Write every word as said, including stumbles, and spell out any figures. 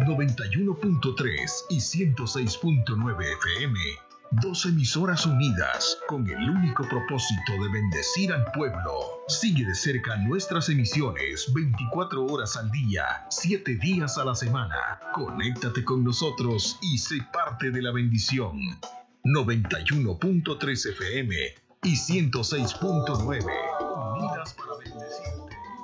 noventa y uno punto tres y ciento seis punto nueve F M. Dos emisoras unidas con el único propósito de bendecir al pueblo. Sigue de cerca nuestras emisiones veinticuatro horas al día, siete días a la semana. Conéctate con nosotros y sé parte de la bendición. noventa y uno punto tres F M y ciento seis punto nueve. Unidas para